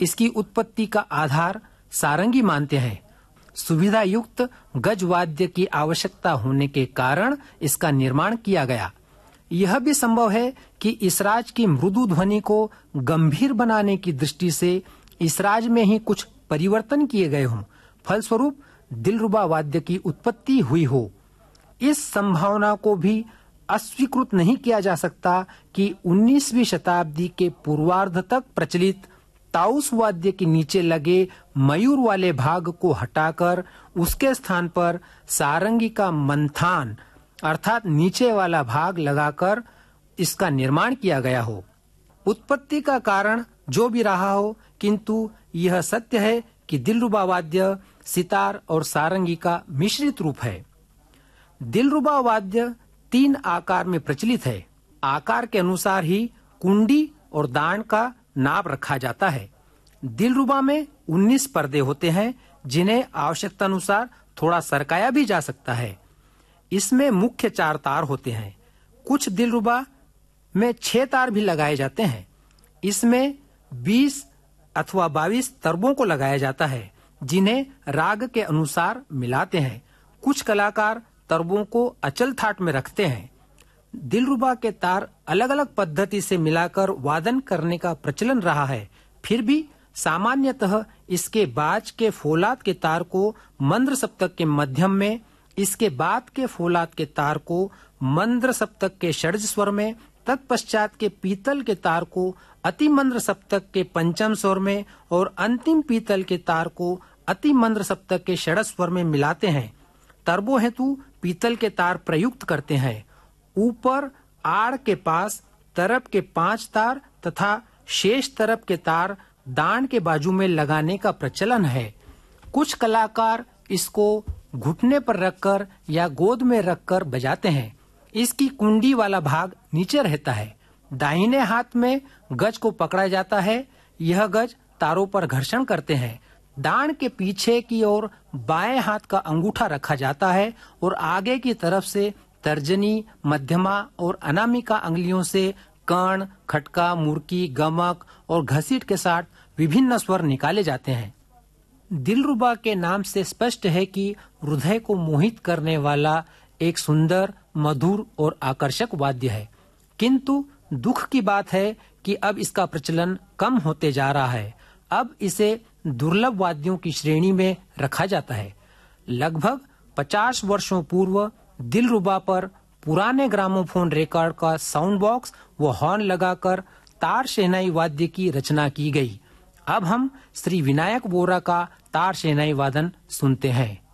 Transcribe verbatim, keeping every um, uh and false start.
इसकी उत्पत्ति का आधार सारंगी मानते हैं। सुविधा युक्त गज वाद्य की आवश्यकता होने के कारण इसका निर्माण किया गया। यह भी संभव है कि इस राज की मृदु ध्वनि को गंभीर बनाने की दृष्टि से इस राज में ही कुछ परिवर्तन किए गए हों, फलस्वरूप दिलरुबा वाद्य की उत्पत्ति हुई हो। इस संभावना को भी अस्वीकृत नहीं किया जा सकता कि उन्नीसवीं शताब्दी के पूर्वार्ध तक प्रचलित ताउस वाद्य के नीचे लगे मयूर वाले भाग को हटाकर उसके स्थान पर सारंगी का मंथान अर्थात नीचे वाला भाग लगाकर इसका निर्माण किया गया हो। उत्पत्ति का कारण जो भी रहा हो, किंतु यह सत्य है कि दिलरुबा वाद्य सितार और सारंगी का मिश्रित रूप है। दिलरुबा वाद्य तीन आकार में प्रचलित है। आकार के अनुसार ही कुंडी और दांड का नाप रखा जाता है। दिलरुबा में उन्नीस पर्दे होते हैं, जिन्हें आवश्यकता अनुसार थोड़ा सरकाया भी जा सकता है। इसमें मुख्य चार तार होते हैं। कुछ दिलरुबा में छह तार भी लगाए जाते हैं। इसमें बीस अथवा बाईस तरबों को लगाया जाता है, जिन्हें राग के अनुसार मिलाते हैं। कुछ कलाकार तरबों को अचल थाट में रखते हैं। दिलरुबा के तार अलग अलग पद्धति से मिलाकर वादन करने का प्रचलन रहा है। फिर भी सामान्यतः इसके बाज के फौलाद के तार को मंद्र सप्तक के मध्यम में, इसके बाद के फौलाद के तार को मंद्र सप्तक के षड्ज स्वर में, तत्पश्चात के पीतल के तार को अति मंद्र सप्तक के पंचम स्वर में और अंतिम पीतल के तार को अति मंद्र सप्तक के षड्ज स्वर में मिलाते हैं। तरबों हेतु पीतल के तार प्रयुक्त करते हैं। ऊपर आड़ के पास तरफ के पांच तार तथा शेष तरफ के तार दांड के बाजू में लगाने का प्रचलन है। कुछ कलाकार इसको घुटने पर रखकर या गोद में रखकर बजाते हैं। इसकी कुंडी वाला भाग नीचे रहता है। दाहिने हाथ में गज को पकड़ा जाता है। यह गज तारों पर घर्षण करते हैं। दांड के पीछे की ओर बाएं हाथ का अंगूठा रखा जाता है और आगे की तरफ से तर्जनी, मध्यमा और अनामिका अंगुलियों से कर्ण, खटका, मुर्की, गमक और घसीट के साथ विभिन्न स्वर निकाले जाते हैं। दिलरुबा के नाम से स्पष्ट है कि हृदय को मोहित करने वाला एक सुंदर, मधुर और आकर्षक वाद्य है। किंतु दुख की बात है कि अब इसका प्रचलन कम होते जा रहा है। अब इसे दुर्लभ वाद्यों की श्रेणी में रखा जाता है। लगभग पचास वर्षों पूर्व दिलरुबा पर पुराने ग्रामोफोन रिकॉर्ड का साउंड बॉक्स व हॉर्न लगाकर तार शहनाई वाद्य की रचना की गई। अब हम श्री विनायक बोरा का तार शहनाई वादन सुनते हैं।